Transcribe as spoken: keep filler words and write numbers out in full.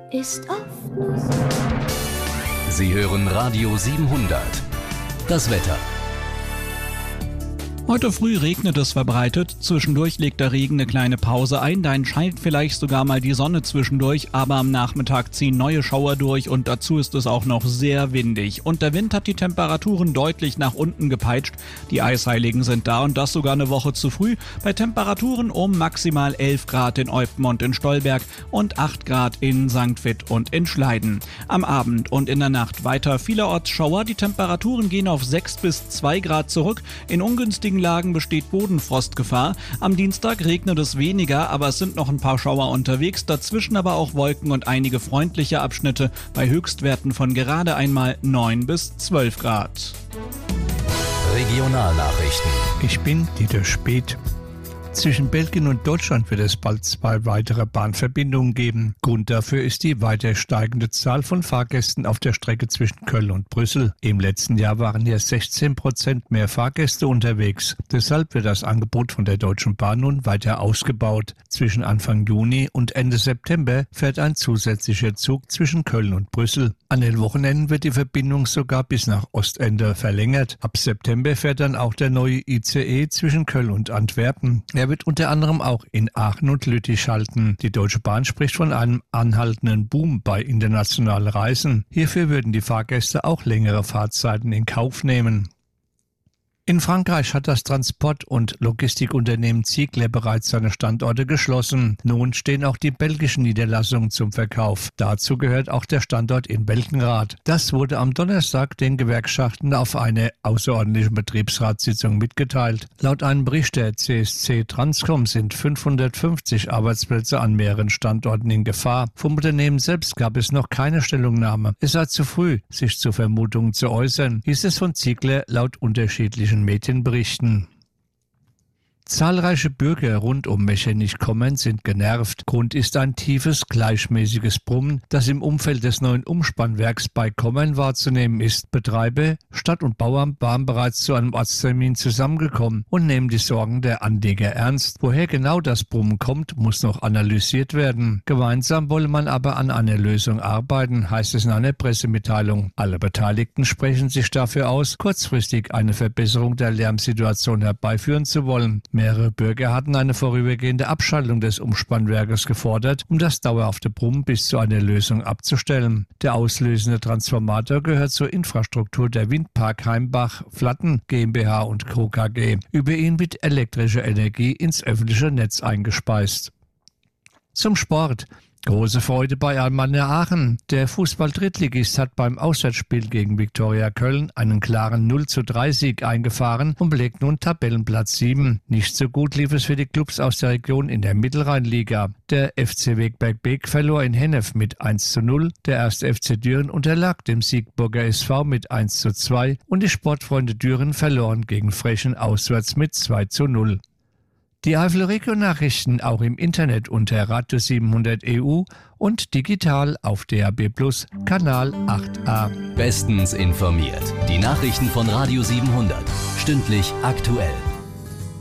ist oft nur so. Sie hören Radio siebenhundert. Das Wetter. Heute früh regnet es verbreitet, zwischendurch legt der Regen eine kleine Pause ein, dann scheint vielleicht sogar mal die Sonne zwischendurch, aber am Nachmittag ziehen neue Schauer durch und dazu ist es auch noch sehr windig. Und der Wind hat die Temperaturen deutlich nach unten gepeitscht. Die Eisheiligen sind da und das sogar eine Woche zu früh, bei Temperaturen um maximal elf Grad in Eupen und in Stolberg und acht Grad in Sankt Vith und in Schleiden. Am Abend und in der Nacht weiter vielerorts Schauer, die Temperaturen gehen auf sechs bis zwei Grad zurück, in ungünstigen Lagen besteht Bodenfrostgefahr. Am Dienstag regnet es weniger, aber es sind noch ein paar Schauer unterwegs, dazwischen aber auch Wolken und einige freundliche Abschnitte bei Höchstwerten von gerade einmal neun bis zwölf Grad. Regionalnachrichten. Ich bin Dieter Speth. Zwischen Belgien und Deutschland wird es bald zwei weitere Bahnverbindungen geben. Grund dafür ist die weiter steigende Zahl von Fahrgästen auf der Strecke zwischen Köln und Brüssel. Im letzten Jahr waren hier sechzehn Prozent mehr Fahrgäste unterwegs. Deshalb wird das Angebot von der Deutschen Bahn nun weiter ausgebaut. Zwischen Anfang Juni und Ende September fährt ein zusätzlicher Zug zwischen Köln und Brüssel. An den Wochenenden wird die Verbindung sogar bis nach Ostende verlängert. Ab September fährt dann auch der neue I C E zwischen Köln und Antwerpen. Er wird unter anderem auch in Aachen und Lüttich halten. Die Deutsche Bahn spricht von einem anhaltenden Boom bei internationalen Reisen. Hierfür würden die Fahrgäste auch längere Fahrzeiten in Kauf nehmen. In Frankreich hat das Transport- und Logistikunternehmen Ziegler bereits seine Standorte geschlossen. Nun stehen auch die belgischen Niederlassungen zum Verkauf. Dazu gehört auch der Standort in Belkenrath. Das wurde am Donnerstag den Gewerkschaften auf einer außerordentlichen Betriebsratssitzung mitgeteilt. Laut einem Bericht der C S C Transcom sind fünfhundertfünfzig Arbeitsplätze an mehreren Standorten in Gefahr. Vom Unternehmen selbst gab es noch keine Stellungnahme. Es sei zu früh, sich zu Vermutungen zu äußern, hieß es von Ziegler laut unterschiedlichen Medienberichten. Zahlreiche Bürger rund um Mechernich-Kommern sind genervt. Grund ist ein tiefes, gleichmäßiges Brummen, das im Umfeld des neuen Umspannwerks bei Kommern wahrzunehmen ist. Betreiber, Stadt- und Bauamt waren bereits zu einem Ortstermin zusammengekommen und nehmen die Sorgen der Anleger ernst. Woher genau das Brummen kommt, muss noch analysiert werden. Gemeinsam wolle man aber an einer Lösung arbeiten, heißt es in einer Pressemitteilung. Alle Beteiligten sprechen sich dafür aus, kurzfristig eine Verbesserung der Lärmsituation herbeiführen zu wollen. Mehrere Bürger hatten eine vorübergehende Abschaltung des Umspannwerkes gefordert, um das dauerhafte Brummen bis zu einer Lösung abzustellen. Der auslösende Transformator gehört zur Infrastruktur der Windpark Heimbach-Flatten GmbH und Co. K G. Über ihn wird elektrische Energie ins öffentliche Netz eingespeist. Zum Sport. Große Freude bei Alemannia Aachen. Der Fußball-Drittligist hat beim Auswärtsspiel gegen Viktoria Köln einen klaren null zu drei Sieg eingefahren und belegt nun Tabellenplatz sieben. Nicht so gut lief es für die Clubs aus der Region in der Mittelrheinliga. Der F C Wegberg Beek verlor in Hennef mit eins zu null, der erste F C Düren unterlag dem Siegburger S V mit eins zu zwei und die Sportfreunde Düren verloren gegen Frechen auswärts mit zwei zu null. Die Eifel-Region-Nachrichten auch im Internet unter Radio siebenhundert E U und digital auf D A B Plus, Kanal acht a. Bestens informiert. Die Nachrichten von Radio siebenhundert. Stündlich aktuell.